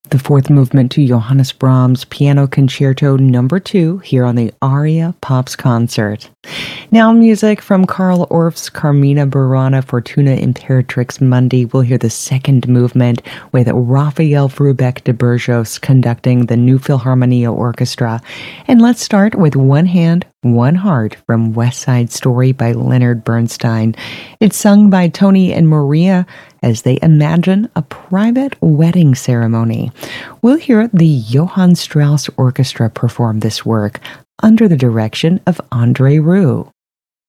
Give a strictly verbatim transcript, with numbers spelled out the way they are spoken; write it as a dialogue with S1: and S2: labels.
S1: the fourth movement to Johannes Brahms' Piano Concerto Number two here on the Aria Pops Concert. Now music from Carl Orff's Carmina Burana Fortuna Imperatrix Mundi. We'll hear the second movement with Raphael Brubeck de Burgos conducting the New Philharmonia Orchestra. And let's start with One Hand, One Heart from West Side Story by Leonard Bernstein. It's sung by Tony and Maria as they imagine a private wedding ceremony. We'll hear the Johann Strauss Orchestra perform this work under the direction of André Rieu.